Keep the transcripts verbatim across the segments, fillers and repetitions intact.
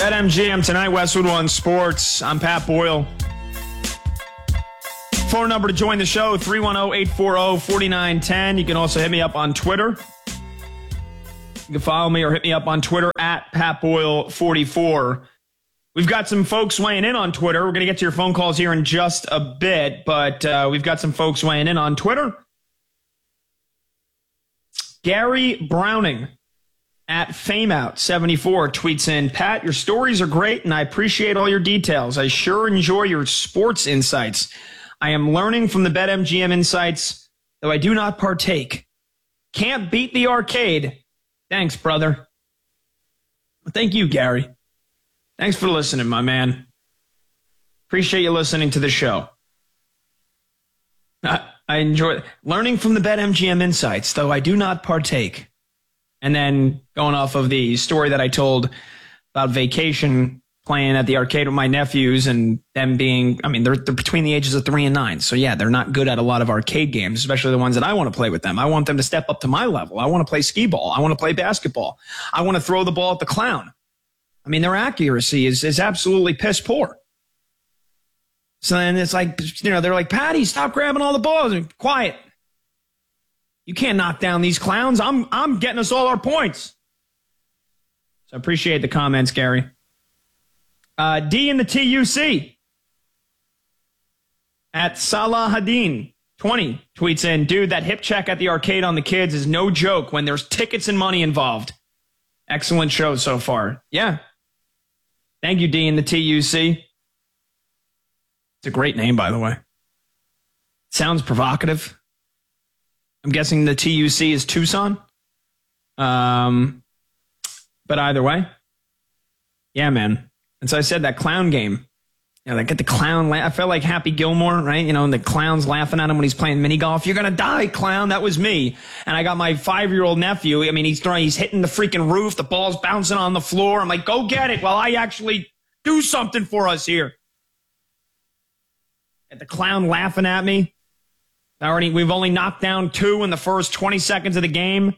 BetMGM tonight, Westwood One Sports. I'm Pat Boyle. Phone number to join the show, three one zero, eight four zero, four nine one zero. You can also hit me up on Twitter. You can follow me or hit me up on Twitter at Pat Boyle forty-four. We've got some folks weighing in on Twitter. We're going to get to your phone calls here in just a bit, but uh, we've got some folks weighing in on Twitter. Gary Browning at Fameout seventy-four tweets in, Pat, your stories are great, and I appreciate all your details. I sure enjoy your sports insights. I am learning from the BetMGM insights, though I do not partake. Can't beat the arcade. Thanks, brother. Well, thank you, Gary. Thanks for listening, my man. Appreciate you listening to the show. I, I enjoy learning from the BetMGM insights, though I do not partake. And then going off of the story that I told about vacation, playing at the arcade with my nephews and them being, I mean, they're, they're between the ages of three and nine. So, yeah, they're not good at a lot of arcade games, especially the ones that I want to play with them. I want them to step up to my level. I want to play skee ball. I want to play basketball. I want to throw the ball at the clown. I mean, their accuracy is, is absolutely piss poor. So then it's like, you know, they're like, Patty, stop grabbing all the balls. And quiet. You can't knock down these clowns. I'm I'm getting us all our points. So I appreciate the comments, Gary. Uh, D in the T U C at Salahadin twenty tweets in, dude, that hip check at the arcade on the kids is no joke when there's tickets and money involved. Excellent show so far. Yeah. Thank you, D in the T U C. It's a great name, by the way. Sounds provocative. I'm guessing the T U C is Tucson. Um, but either way, yeah, man. And so I said that clown game. You know, they get the clown. La- I felt like Happy Gilmore, right? You know, and the clown's laughing at him when he's playing mini golf. You're gonna die, clown. That was me. And I got my five-year-old nephew. I mean, he's throwing, he's hitting the freaking roof. The ball's bouncing on the floor. I'm like, go get it while I actually do something for us here. Get the clown laughing at me. I already, we've only knocked down two in the first twenty seconds of the game.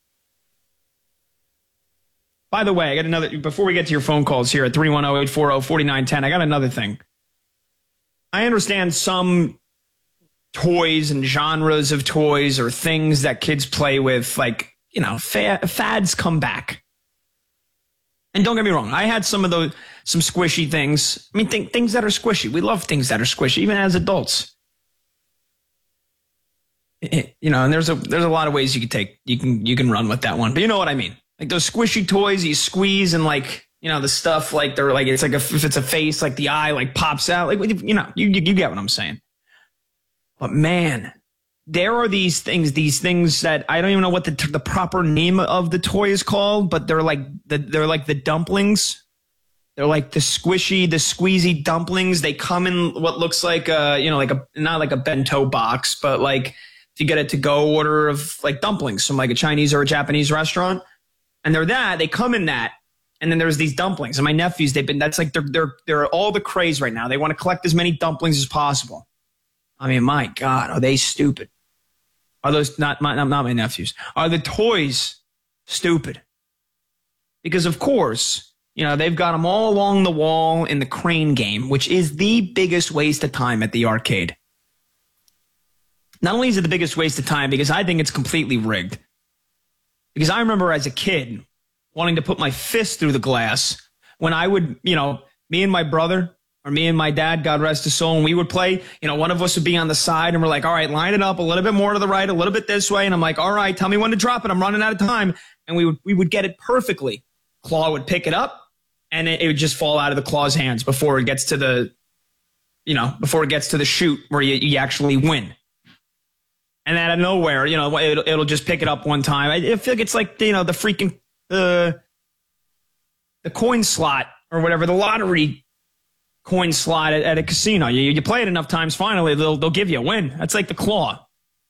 By the way, I got another, before we get to your phone calls here at three one zero, eight four zero, four nine one zero, I got another thing. I understand some toys and genres of toys or things that kids play with, like, you know, fa- fads come back. And don't get me wrong, I had some of those, some squishy things. I mean, th- things that are squishy. We love things that are squishy, even as adults. It, you know, and there's a there's a lot of ways you can take you can you can run with that one, but you know what I mean. Like those squishy toys, you squeeze and like, you know, the stuff like they're like it's like a, if it's a face, like the eye like pops out, like, you know, you you get what I'm saying. But man, there are these things, these things that I don't even know what the the proper name of the toy is called, but they're like the they're like the dumplings. They're like the squishy, the squeezy dumplings. They come in what looks like a, you know, like a not like a bento box, but like if you get a to-go order of like dumplings from like a Chinese or a Japanese restaurant, and they're that, they come in that, and then there's these dumplings. And my nephews, they've been, that's like, they're, they're, they're all the craze right now. They want to collect as many dumplings as possible. I mean, my God, are they stupid? Are those, not my, not my nephews, are the toys stupid? Because of course, you know, they've got them all along the wall in the crane game, which is the biggest waste of time at the arcade. Not only is it the biggest waste of time, because I think it's completely rigged. Because I remember as a kid wanting to put my fist through the glass when I would, you know, me and my brother or me and my dad, God rest his soul, and we would play, you know, one of us would be on the side and we're like, all right, line it up a little bit more to the right, a little bit this way. And I'm like, all right, tell me when to drop it. I'm running out of time. And we would, we would get it perfectly. Claw would pick it up and it, it would just fall out of the claw's hands before it gets to the, you know, before it gets to the chute where you, you actually win. And out of nowhere, you know, it'll, it'll just pick it up one time. I, I feel like it's like, you know, the freaking, uh, the coin slot or whatever, the lottery coin slot at, at a casino. You, you play it enough times, finally, they'll, they'll give you a win. That's like the claw.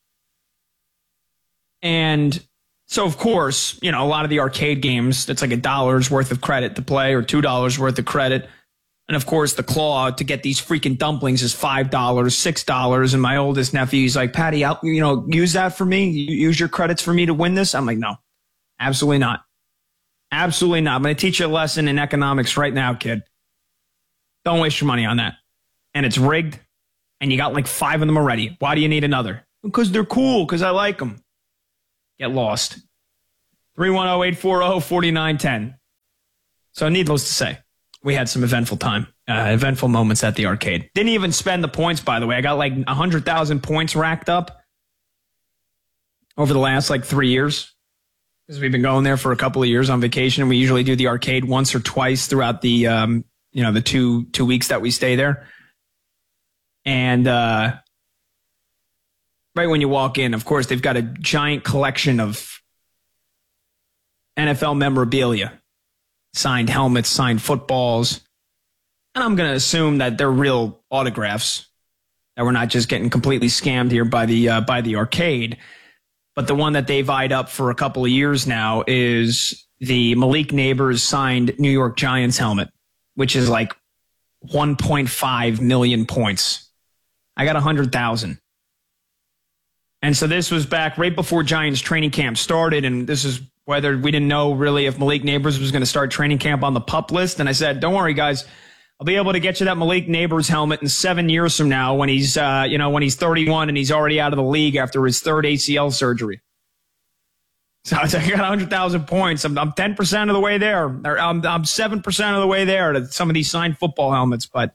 And so, of course, you know, a lot of the arcade games, it's like a dollar's worth of credit to play or two dollars worth of credit. And of course, the claw to get these freaking dumplings is five dollars, six dollars. And my oldest nephew, he's like, Patty, I'll, you know, use that for me. Use your credits for me to win this. I'm like, no, absolutely not. Absolutely not. I'm going to teach you a lesson in economics right now, kid. Don't waste your money on that. And it's rigged, and you got like five of them already. Why do you need another? Because they're cool, because I like them. Get lost. three one zero, eight four zero, four nine one zero. So needless to say, we had some eventful time, uh, eventful moments at the arcade. Didn't even spend the points, by the way. I got like one hundred thousand points racked up over the last like three years. Because we've been going there for a couple of years on vacation. We usually do the arcade once or twice throughout the, um, you know, the two two weeks that we stay there. And uh, right when you walk in, of course, they've got a giant collection of N F L memorabilia, signed helmets, signed footballs. And I'm going to assume that they're real autographs, that we're not just getting completely scammed here by the uh, by the arcade. But the one that they've eyed up for a couple of years now is the Malik Neighbors signed New York Giants helmet, which is like one point five million points. I got one hundred thousand. And so this was back right before Giants training camp started, and this is whether we didn't know really if Malik Neighbors was going to start training camp on the PUP list. And I said, don't worry, guys. I'll be able to get you that Malik Neighbors helmet in seven years from now when he's, uh, you know, when he's thirty-one and he's already out of the league after his third A C L surgery. So I got one hundred thousand points. I'm, I'm ten percent of the way there. Or I'm, I'm seven percent of the way there to some of these signed football helmets. But,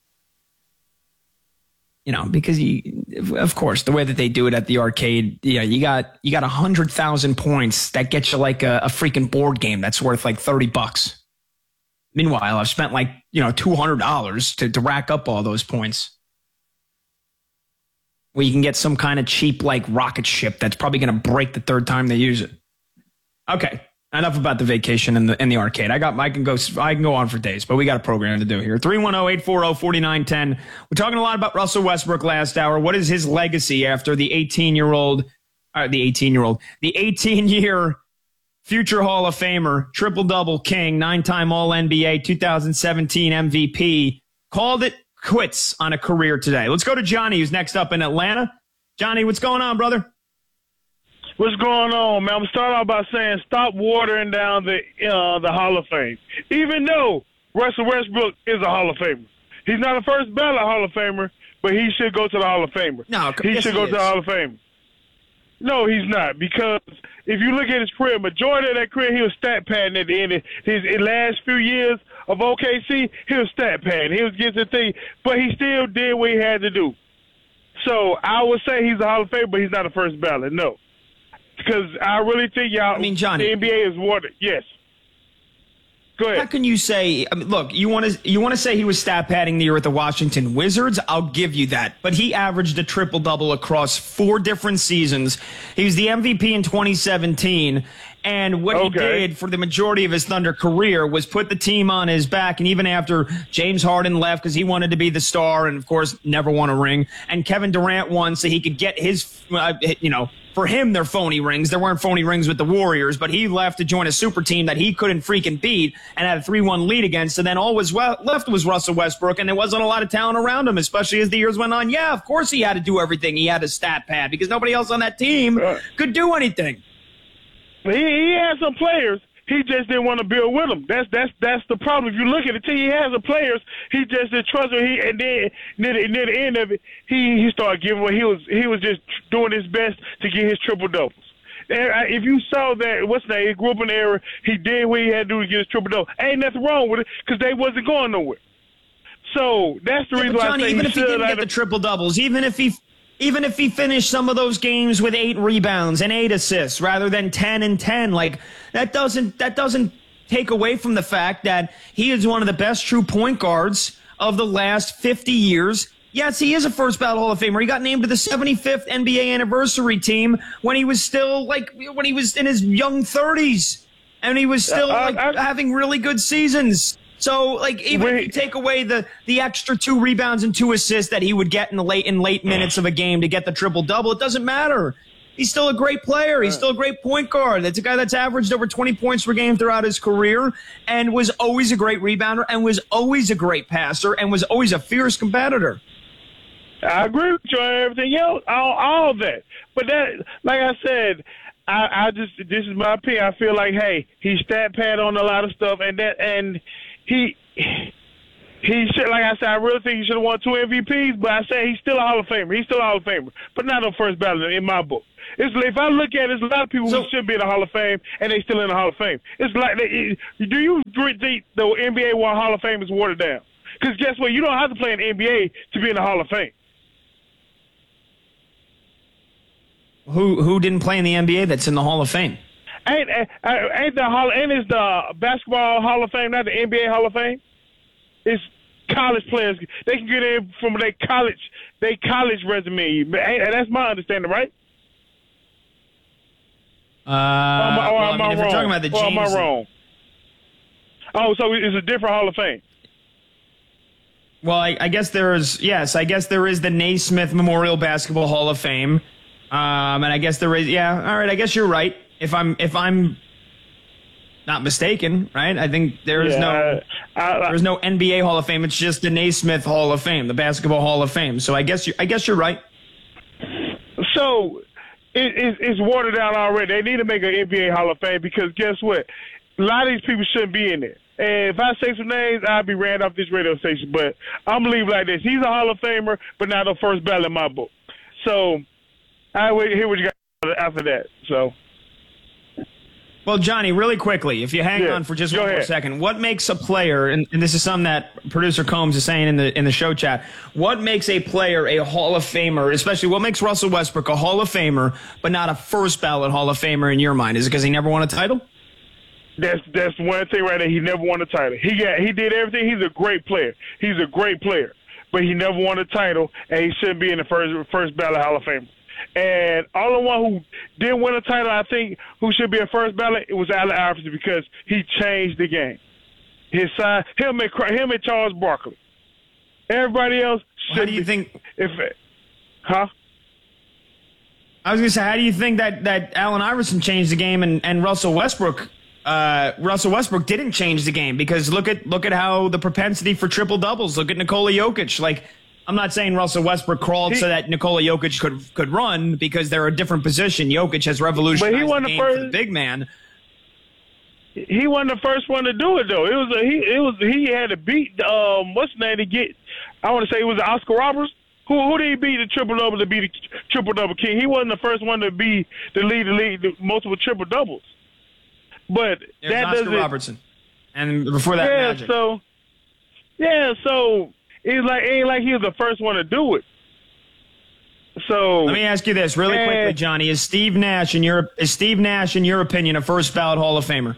you know, because you, of course, the way that they do it at the arcade, yeah, you got you got one hundred thousand points. That gets you like a, a freaking board game that's worth like thirty bucks. Meanwhile, I've spent like, you know, two hundred dollars to, to rack up all those points. Well, you can get some kind of cheap, like, rocket ship that's probably going to break the third time they use it. Okay, enough about the vacation in the in the arcade. I got, I can go, I can go on for days, but we got a program to do here. three one zero, eight four zero, four nine one zero. We're talking a lot about Russell Westbrook last hour. What is his legacy after the eighteen-year-old, uh, the eighteen-year-old, the eighteen-year future Hall of Famer, triple-double king, nine-time All N B A, two thousand seventeen M V P, called it quits on a career today. Let's go to Johnny, who's next up in Atlanta. Johnny, what's going on, brother? What's going on, man? I'm starting off by saying stop watering down the uh, the Hall of Fame. Even though Russell Westbrook is a Hall of Famer. He's not a first ballot Hall of Famer, but he should go to the Hall of Famer. No, he yes, should he go is. to the Hall of Fame. No, he's not, because if you look at his career, majority of that career, he was stat padding at the end of his, his last few years of O K C. He was stat padding. He was getting the thing, but he still did what he had to do. So I would say he's a Hall of Famer, but he's not a first ballot. No, because I really think y'all. I mean, Johnny, the N B A is watered. Yes. Go ahead. How can you say? I mean, look, you want to you want to say he was stat padding the year with the Washington Wizards? I'll give you that. But he averaged a triple double across four different seasons. He was the M V P in twenty seventeen. And what Okay. he did for the majority of his Thunder career was put the team on his back. And even after James Harden left because he wanted to be the star and, of course, never won a ring, and Kevin Durant won so he could get his, uh, you know, for him, they're phony rings. There weren't phony rings with the Warriors, but he left to join a super team that he couldn't freaking beat and had a three one lead against. And then all was well, left was Russell Westbrook, and there wasn't a lot of talent around him, especially as the years went on. Yeah, of course he had to do everything. He had a stat pad because nobody else on that team could do anything. He, he had some players. He just didn't want to build with them. That's that's that's the problem. If you look at the team, he has the players. He just didn't trust them. He and then near the, near the end of it, he he started giving away. He was he was just doing his best to get his triple doubles. If you saw that, what's that? He grew up in the era. He did what he had to do to get his triple double. Ain't nothing wrong with it because they wasn't going nowhere. So that's the Yeah, reason but why Johnny, I say even he if he should didn't get have- the triple doubles, even if he even if he finished some of those games with eight rebounds and eight assists rather than ten and ten, like that doesn't that doesn't take away from the fact that he is one of the best true point guards of the last fifty years. Yes, he is a first ballot Hall of Famer. He got named to the seventy-fifth N B A anniversary team when he was still like when he was in his young thirties, and he was still Uh, like I- having really good seasons. So, like, even if Wait. you take away the the extra two rebounds and two assists that he would get in the late in late minutes of a game to get the triple double, it doesn't matter. He's still a great player. He's still a great point guard. That's a guy that's averaged over twenty points per game throughout his career and was always a great rebounder and was always a great passer and was always a fierce competitor. I agree with you on everything else, all, all that. But that, like I said, I, I just this is my opinion. I feel like, hey, he stat pad on a lot of stuff, and that and he he should, like I said, I really think he should have won two M V Ps. But I say he's still a Hall of Famer. He's still a Hall of Famer, but not on first ballot in my book. It's if I look at it, there's a lot of people So, who should be in the Hall of Fame and they still in the Hall of Fame. It's like, it, do you think the N B A Hall of Fame is watered down? Because guess what? You don't have to play in the N B A to be in the Hall of Fame. Who who didn't play in the N B A that's in the Hall of Fame? Ain't ain't the Hall? Ain't it's the Basketball Hall of Fame, not the N B A Hall of Fame? It's college players. They can get in from their college, their college resume. That's my understanding, right? Uh, or am I, or well, am I, mean, I if wrong? We're talking about the James, or am I wrong? Oh, so it's a different Hall of Fame. Well, I, I guess there's yes, I guess there is the Naismith Memorial Basketball Hall of Fame, um, and I guess there is yeah. All right, I guess you're right. If I'm if I'm not mistaken, right? I think there is yeah, no I, I, there's no N B A Hall of Fame. It's just the Naismith Hall of Fame, the Basketball Hall of Fame. So I guess you I guess you're right. So. It, it, it's watered down already. They need to make an N B A Hall of Fame because guess what? A lot of these people shouldn't be in there. And if I say some names, I'll be ran off this radio station. But I'm going to leave it like this. He's a Hall of Famer, but not the first ballot in my book. So I will hear what you got after that. So. Well, Johnny, really quickly, if you hang yeah, on for just one ahead. more second, what makes a player, and, and this is something that producer Combs is saying in the in the show chat, what makes a player a Hall of Famer, especially what makes Russell Westbrook a Hall of Famer, but not a first ballot Hall of Famer in your mind? Is it because he never won a title? That's that's one thing right there. He never won a title. He got he did everything. He's a great player. He's a great player, but he never won a title, and he shouldn't be in the first first ballot Hall of Famer. And all the one who didn't win a title, I think, who should be a first ballot, it was Allen Iverson because he changed the game. His side, him and him and Charles Barkley. Everybody else should. How do you be, think? If, huh? I was gonna say, how do you think that that Allen Iverson changed the game and, and Russell Westbrook? Uh, Russell Westbrook didn't change the game because look at look at how the propensity for triple doubles. Look at Nikola Jokic, like. I'm not saying Russell Westbrook crawled he, so that Nikola Jokic could could run because they're a different position. Jokic has revolutionized but he won the the game first, for the big man. He wasn't the first one to do it though. It was a, he it was he had to beat um what's his name to get. I want to say it was Oscar Roberts. Who who did he beat the triple double to be the triple double king? He wasn't the first one to be the lead the lead the multiple triple doubles. But There's that Oscar doesn't. Robertson, and before that, yeah. Magic. So yeah. So. It's like it ain't like he was the first one to do it. So let me ask you this really and, quickly, Johnny: Is Steve Nash in your is Steve Nash in your opinion a first ballot Hall of Famer?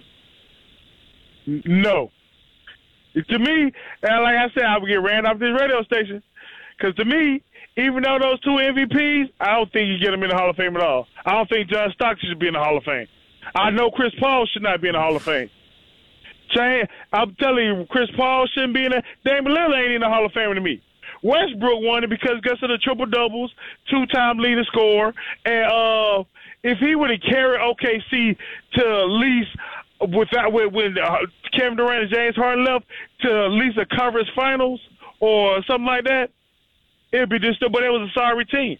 No. To me, and like I said, I would get ran off this radio station because to me, even though those two M V Ps, I don't think you get them in the Hall of Fame at all. I don't think John Stockton should be in the Hall of Fame. I know Chris Paul should not be in the Hall of Fame. I'm telling you, Chris Paul shouldn't be in there. Damian Lillard ain't in the Hall of Fame to me. Westbrook won it because guess of the triple doubles, two-time leader scorer, and uh, if he would have carried O K C to at least without when, when uh, Kevin Durant and James Harden left to at least a conference finals or something like that, it'd be just. But it was a sorry team.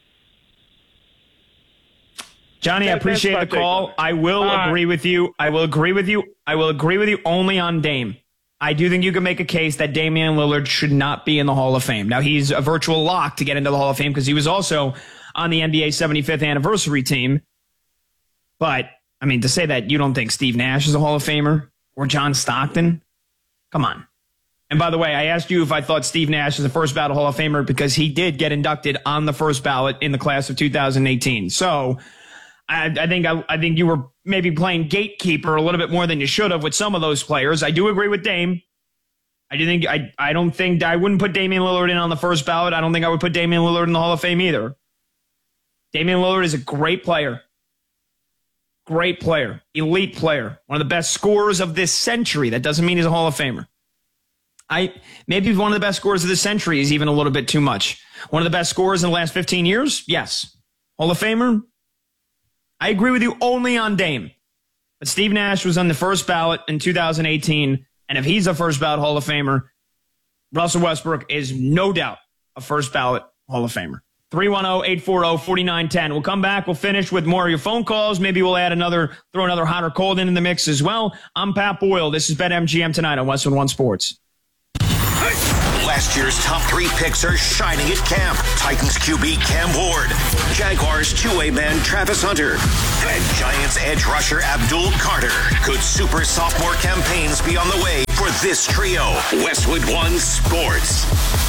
Johnny, I appreciate the call. I will uh, agree with you. I will agree with you. I will agree with you only on Dame. I do think you can make a case that Damian Lillard should not be in the Hall of Fame. Now, he's a virtual lock to get into the Hall of Fame because he was also on the N B A seventy-fifth anniversary team. But, I mean, to say that you don't think Steve Nash is a Hall of Famer or John Stockton, come on. And by the way, I asked you if I thought Steve Nash is a first ballot Hall of Famer because he did get inducted on the first ballot in the class of two thousand eighteen. So, I, I think I, I think you were maybe playing gatekeeper a little bit more than you should have with some of those players. I do agree with Dame. I do think I I don't think I wouldn't put Damian Lillard in on the first ballot. I don't think I would put Damian Lillard in the Hall of Fame either. Damian Lillard is a great player. Great player. Elite player. One of the best scorers of this century. That doesn't mean he's a Hall of Famer. I maybe one of the best scorers of this century is even a little bit too much. One of the best scorers in the last fifteen years? Yes. Hall of Famer? I agree with you only on Dame. But Steve Nash was on the first ballot in two thousand eighteen, and if he's a first ballot Hall of Famer, Russell Westbrook is no doubt a first ballot Hall of Famer. three one zero, eight four zero, four nine one zero. We'll come back. We'll finish with more of your phone calls. Maybe we'll add another, throw another hot or cold into the mix as well. I'm Pat Boyle. This is BetMGM tonight on Westwood One Sports. Last year's top three picks are shining at camp. Titans Q B Cam Ward, Jaguars two-way man Travis Hunter, and Giants edge rusher Abdul Carter. Could super sophomore campaigns be on the way for this trio? Westwood One Sports.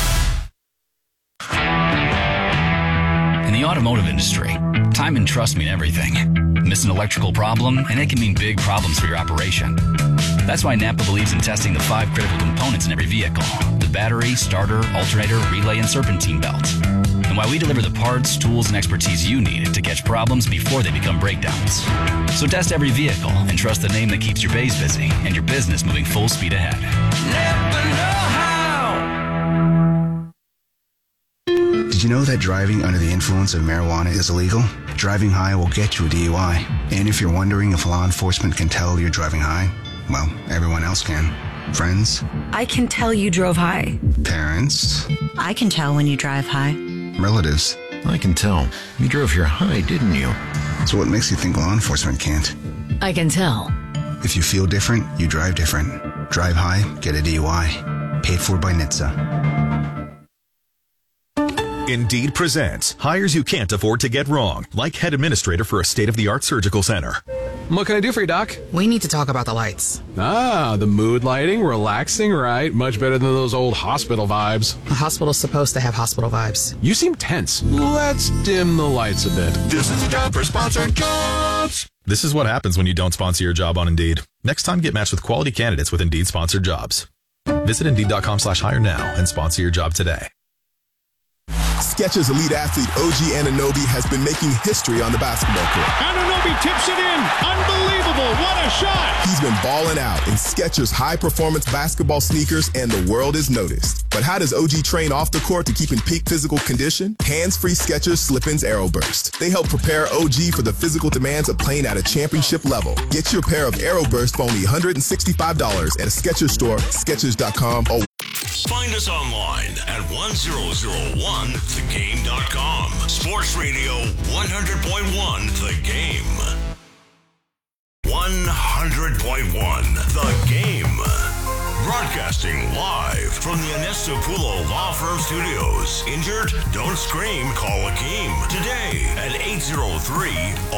In the automotive industry, time and trust mean everything. Miss an electrical problem, and it can mean big problems for your operation. That's why Napa believes in testing the five critical components in every vehicle: the battery, starter, alternator, relay, and serpentine belt. And why we deliver the parts, tools, and expertise you need to catch problems before they become breakdowns. So test every vehicle and trust the name that keeps your bays busy and your business moving full speed ahead. Napa know-how. Did you know that driving under the influence of marijuana is illegal? Driving high will get you a D U I. And if you're wondering if law enforcement can tell you're driving high, well, everyone else can. Friends? I can tell you drove high. Parents? I can tell when you drive high. Relatives? I can tell. You drove here high, didn't you? So what makes you think law enforcement can't? I can tell. If you feel different, you drive different. Drive high, get a D U I. Paid for by N H T S A. Indeed presents hires you can't afford to get wrong, like head administrator for a state-of-the-art surgical center. What can I do for you, Doc? We need to talk about the lights. Ah, the mood lighting, relaxing, right? Much better than those old hospital vibes. A hospital's supposed to have hospital vibes. You seem tense. Let's dim the lights a bit. This is a job for sponsored jobs. This is what happens when you don't sponsor your job on Indeed. Next time, get matched with quality candidates with Indeed sponsored jobs. Visit Indeed.com slash hire now and sponsor your job today. Skechers elite athlete O G Anunoby has been making history on the basketball court. Anunoby tips it in. Unbelievable. What a shot. He's been balling out in Skechers high-performance basketball sneakers, and the world has noticed. But how does O G train off the court to keep in peak physical condition? Hands-free Skechers Slip-ins Aeroburst. They help prepare O G for the physical demands of playing at a championship level. Get your pair of Aeroburst for only one hundred sixty-five dollars at a Skechers store, Skechers dot com. Oh. Find us online at one thousand one the game dot com. Sports Radio one hundred point one The Game. one hundred point one The Game. Broadcasting live from the Anestopulo Law Firm Studios. Injured? Don't scream. Call Akeem today at eight zero three